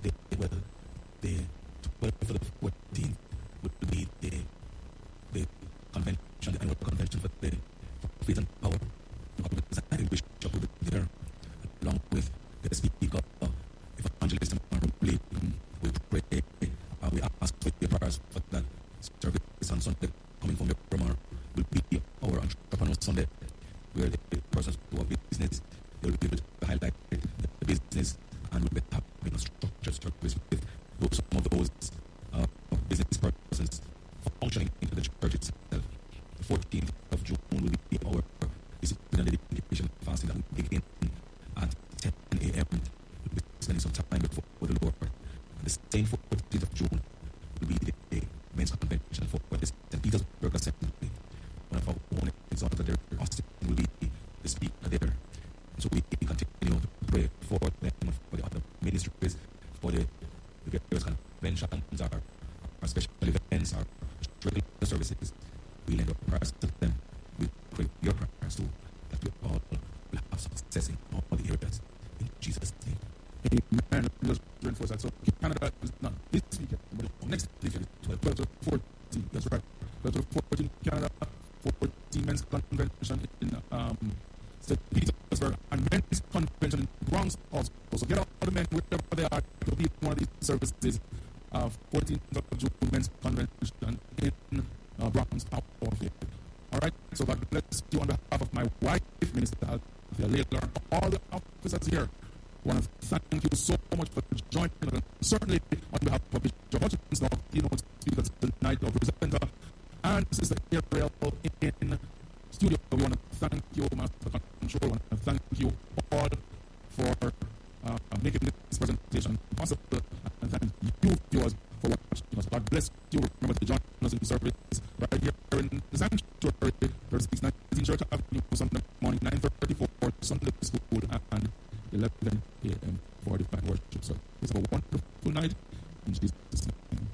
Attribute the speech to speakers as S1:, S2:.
S1: well, the 12th for the 14th would be the convention, the annual convention for the faith and power. The presiding bishop will be there, along with the speaker, evangelist, and we pray. We ask for your prayers for that service on Sunday coming from the Brahma will be our entrepreneur Sunday, where the persons who have business, they will be able to highlight the business and will be having a structured service with some of those business persons functioning into the church itself. The 14th of June will be our discipline and dedication fasting that will begin at 10 a.m. We'll be spending some time before the Lord. And the same 14th of June will be the men's convention for the St. Petersburg Assembly. One of our own exalted there, Austin, will be the speaker there. So we continue to pray for them and for the other ministries, for the various conventions, our special events, our regular services. We lend our prayers to them. We pray your prayers too, that we all will have success in all the areas. In Jesus' name.
S2: Amen. Just reinforce that. So Canada is not this weekend, but next weekend, 12 to 14. That's right. 12 to 14 Canada, 14 men's convention in St. Petersburg, and men's convention in Bronx also. So get out the men wherever they are to be one of these services. 14th of June men's convention in Bronx. All right. So God bless you on behalf of my wife, Minister Althea Layler, all the officers here. I want to thank you so much for joining us. And certainly on behalf of Bishop Hutchinson, our keynote speaker tonight, our presenter, and Sister Ariel in studio, we want to thank you, Master Control. We want to thank you all for making this presentation possible, and thank you viewers for watching us. God bless you. Remember to join us in service right here in the sanctuary, 3619 Church Avenue, Sunday morning, 9:34 Sunday school, and 11 a.m. 45 worship. So it's a wonderful night in Jesus' name.